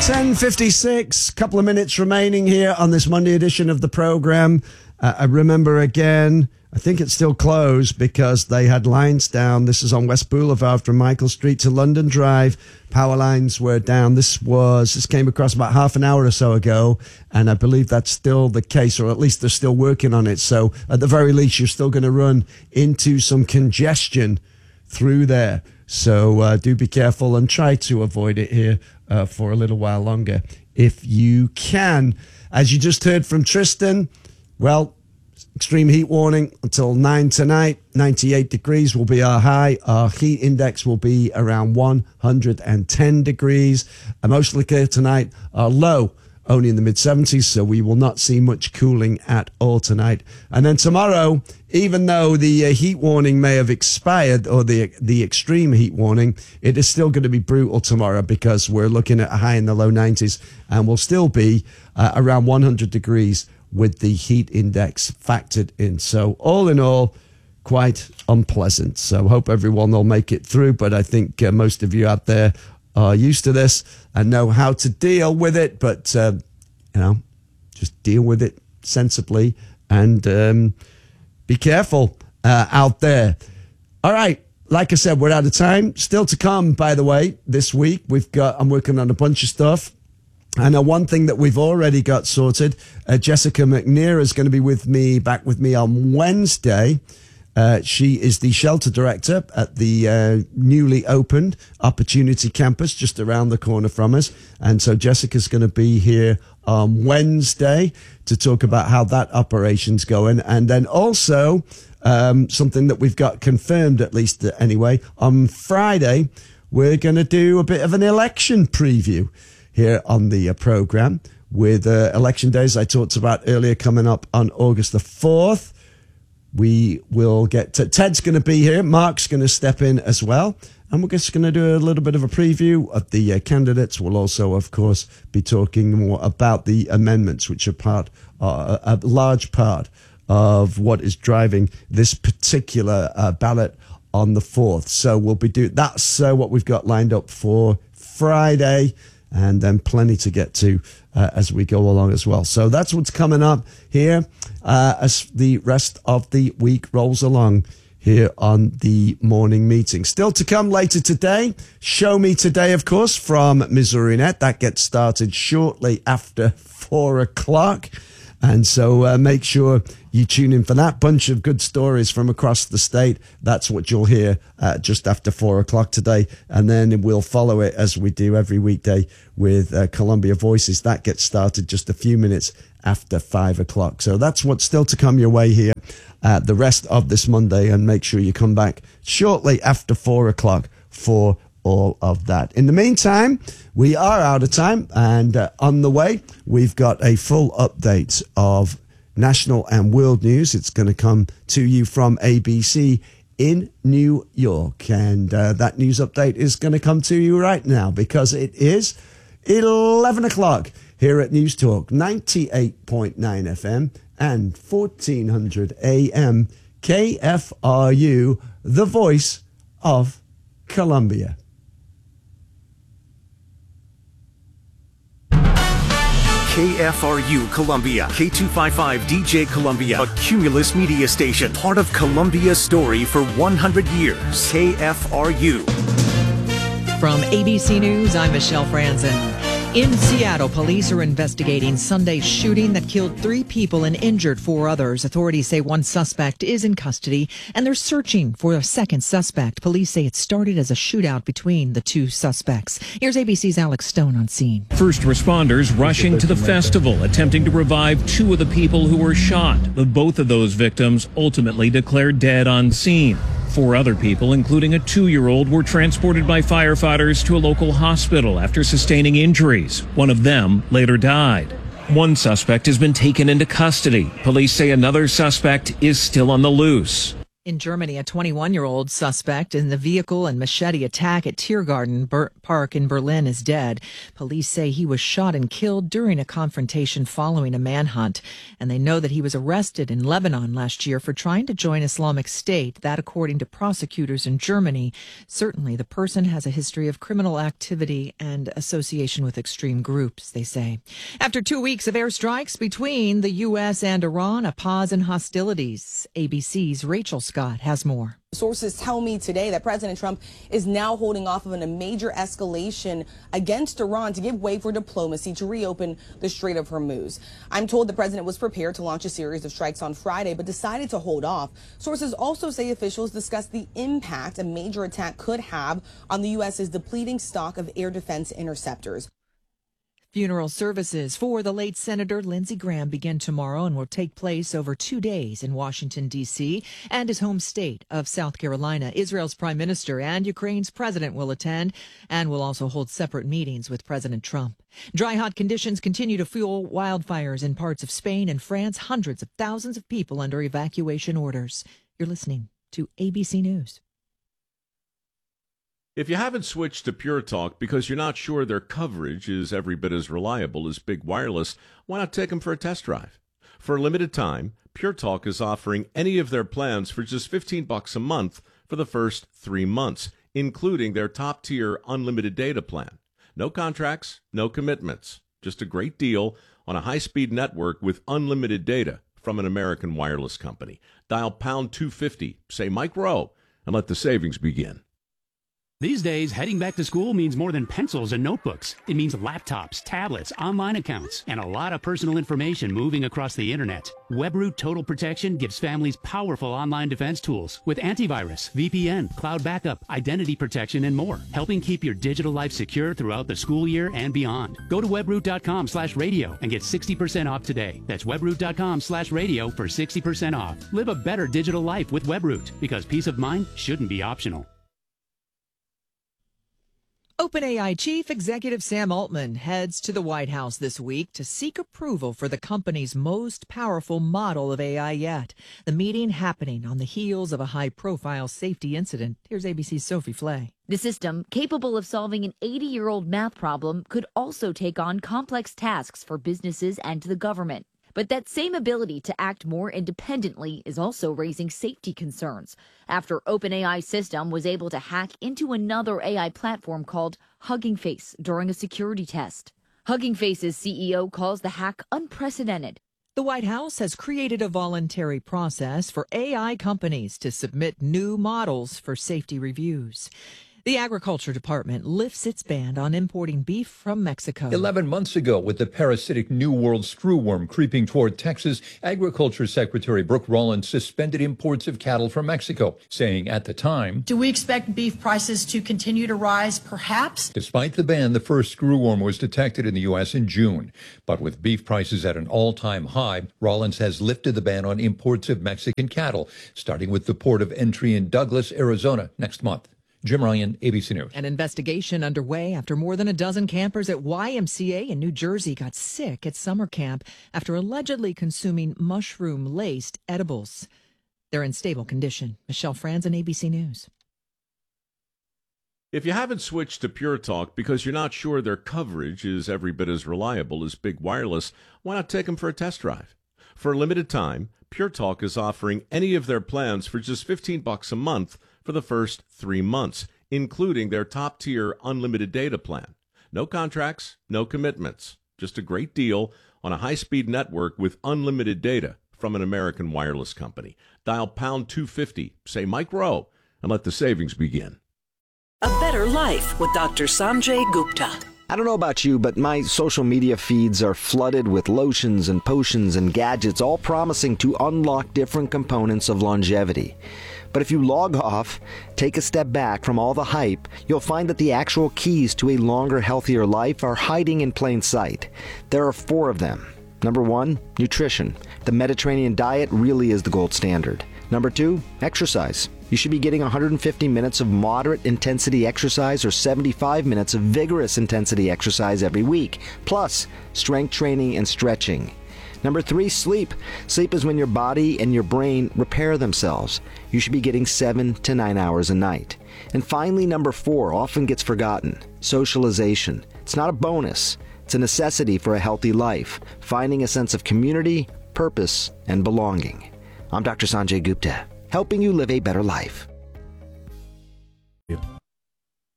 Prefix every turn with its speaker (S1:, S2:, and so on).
S1: 10:56, couple of minutes remaining here on this Monday edition of the program. I remember again, I think it's still closed because they had lines down. This is on West Boulevard from Michael Street to London Drive. Power lines were down. This came across about half an hour or so ago, and I believe that's still the case, or at least they're still working on it. So at the very least, you're still going to run into some congestion through there. So do be careful and try to avoid it here for a little while longer if you can. As you just heard from Tristan, well, extreme heat warning until 9 tonight. 98 degrees will be our high. Our heat index will be around 110 degrees. Mostly clear tonight. Our low only in the mid-70s, so we will not see much cooling at all tonight. And then tomorrow, even though the heat warning may have expired, or the extreme heat warning, it is still going to be brutal tomorrow because we're looking at a high in the low 90s, and we'll still be around 100 degrees with the heat index factored in. So all in all, quite unpleasant. So hope everyone will make it through, but I think most of you out there are used to this and know how to deal with it, but just deal with it sensibly and be careful out there. All right, like I said, we're out of time. Still to come, by the way, this week I'm working on a bunch of stuff. And one thing that we've already got sorted, Jessica McNear is going to be back with me on Wednesday. She is the shelter director at the newly opened Opportunity Campus just around the corner from us. And so Jessica's going to be here on Wednesday to talk about how that operation's going. And then also something that we've got confirmed, at least anyway, on Friday, we're going to do a bit of an election preview here on the program with election days I talked about earlier coming up on August the 4th. We will get Ted's going to be here. Mark's going to step in as well. And we're just going to do a little bit of a preview of the candidates. We'll also, of course, be talking more about the amendments, which are a large part of what is driving this particular ballot on the 4th. So we'll be doing that's what we've got lined up for Friday. And then plenty to get to as we go along as well. So that's what's coming up here as the rest of the week rolls along here on the morning meeting. Still to come later today. Show Me Today, of course, from Missouri Net. That gets started shortly after 4 o'clock. And so make sure you tune in for that. Bunch of good stories from across the state. That's what you'll hear just after 4 o'clock today. And then we'll follow it as we do every weekday with Columbia Voices. That gets started just a few minutes after 5 o'clock. So that's what's still to come your way here the rest of this Monday. And make sure you come back shortly after 4 o'clock for all of that. In the meantime, we are out of time, and on the way, we've got a full update of national and world news. It's going to come to you from ABC in New York, and that news update is going to come to you right now because it is 11 o'clock here at News Talk 98.9 FM and 1400 AM KFRU, the voice of Columbia.
S2: KFRU Columbia, K255 DJ Columbia, a Cumulus media station, part of Columbia's story for 100 years. KFRU.
S3: From ABC News, I'm Michelle Franzen. In Seattle, police are investigating Sunday's shooting that killed 3 people and injured 4 others. Authorities say one suspect is in custody, and they're searching for a second suspect. Police say it started as a shootout between the 2 suspects. Here's ABC's Alex Stone on scene.
S4: First responders rushing to the festival, attempting to revive 2 of the people who were shot, but both of those victims ultimately declared dead on scene. 4 other people, including a 2-year-old, were transported by firefighters to a local hospital after sustaining injuries. One of them later died. One suspect has been taken into custody. Police say another suspect is still on the loose.
S3: In Germany, a 21-year-old suspect in the vehicle and machete attack at Tiergarten Park in Berlin is dead. Police say he was shot and killed during a confrontation following a manhunt. And they know that he was arrested in Lebanon last year for trying to join Islamic State. That, according to prosecutors in Germany, certainly the person has a history of criminal activity and association with extreme groups, they say. After 2 weeks of airstrikes between the U.S. and Iran, a pause in hostilities. ABC's Rachel Scott has more.
S5: Sources tell me today that President Trump is now holding off on a major escalation against Iran to give way for diplomacy to reopen the Strait of Hormuz. I'm told the president was prepared to launch a series of strikes on Friday, but decided to hold off. Sources also say officials discussed the impact a major attack could have on the U.S.'s depleting stock of air defense interceptors.
S3: Funeral services for the late Senator Lindsey Graham begin tomorrow and will take place over 2 days in Washington, D.C. and his home state of South Carolina. Israel's prime minister and Ukraine's president will attend and will also hold separate meetings with President Trump. Dry, hot conditions continue to fuel wildfires in parts of Spain and France. Hundreds of thousands of people under evacuation orders. You're listening to ABC News.
S6: If you haven't switched to Pure Talk because you're not sure their coverage is every bit as reliable as Big Wireless, why not take them for a test drive? For a limited time, Pure Talk is offering any of their plans for just $15 a month for the first 3 months, including their top-tier unlimited data plan. No contracts, no commitments. Just a great deal on a high-speed network with unlimited data from an American wireless company. Dial pound 250, say Mike Rowe, and let the savings begin.
S7: These days, heading back to school means more than pencils and notebooks. It means laptops, tablets, online accounts, and a lot of personal information moving across the internet. WebRoot Total Protection gives families powerful online defense tools with antivirus, VPN, cloud backup, identity protection, and more, helping keep your digital life secure throughout the school year and beyond. Go to webroot.com/radio and get 60% off today. That's webroot.com/radio for 60% off. Live a better digital life with WebRoot, because peace of mind shouldn't be optional.
S3: OpenAI Chief Executive Sam Altman heads to the White House this week to seek approval for the company's most powerful model of AI yet. The meeting happening on the heels of a high-profile safety incident. Here's ABC's Sophie Flay.
S8: The system, capable of solving an 80-year-old math problem, could also take on complex tasks for businesses and the government. But that same ability to act more independently is also raising safety concerns after OpenAI's system was able to hack into another AI platform called Hugging Face during a security test. Hugging Face's CEO calls the hack unprecedented.
S3: The White House has created a voluntary process for AI companies to submit new models for safety reviews. The Agriculture Department lifts its ban on importing beef from Mexico.
S9: 11 months ago, with the parasitic New World screwworm creeping toward Texas, Agriculture Secretary Brooke Rollins suspended imports of cattle from Mexico, saying at the time,
S10: "Do we expect beef prices to continue to rise? Perhaps."
S9: Despite the ban, the first screwworm was detected in the U.S. in June. But with beef prices at an all-time high, Rollins has lifted the ban on imports of Mexican cattle, starting with the port of entry in Douglas, Arizona, next month. Jim Ryan, ABC News.
S3: An investigation underway after more than a dozen campers at YMCA in New Jersey got sick at summer camp after allegedly consuming mushroom-laced edibles. They're in stable condition. Michelle Franzen, ABC News.
S6: If you haven't switched to Pure Talk because you're not sure their coverage is every bit as reliable as Big Wireless, why not take them for a test drive? For a limited time, Pure Talk is offering any of their plans for just $15 a month for the first 3 months, including their top-tier unlimited data plan. No contracts, no commitments. Just a great deal on a high-speed network with unlimited data from an American wireless company. Dial pound 250, say Mike Rowe, and let the savings begin.
S11: A better life with Dr. Sanjay Gupta.
S12: I don't know about you, but my social media feeds are flooded with lotions and potions and gadgets, all promising to unlock different components of longevity. But if you log off, take a step back from all the hype, you'll find that the actual keys to a longer, healthier life are hiding in plain sight. There are 4 of them. Number 1, nutrition. The Mediterranean diet really is the gold standard. Number 2, exercise. You should be getting 150 minutes of moderate intensity exercise or 75 minutes of vigorous intensity exercise every week, plus strength training and stretching. Number 3, sleep. Sleep is when your body and your brain repair themselves. You should be getting 7 to 9 hours a night. And finally, number 4 often gets forgotten. Socialization. It's not a bonus. It's a necessity for a healthy life. Finding a sense of community, purpose, and belonging. I'm Dr. Sanjay Gupta, helping you live a better life.